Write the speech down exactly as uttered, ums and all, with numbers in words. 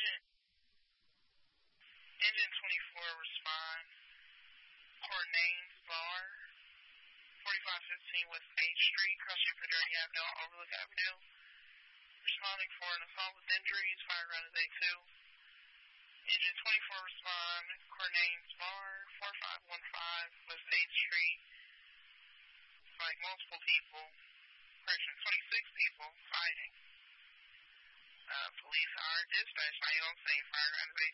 Engine twenty-four, respond. Cornanes Bar, forty-five fifteen West eighth Street, cross Jupiter Avenue, Overlook Avenue. Responding for an assault with injuries, fire around day two. Engine twenty-four, respond. Cornanes Bar, forty-five fifteen West eighth Street. Like multiple people, correction, twenty-six people fighting. Uh, police are dispatched. Now you don't say fire around day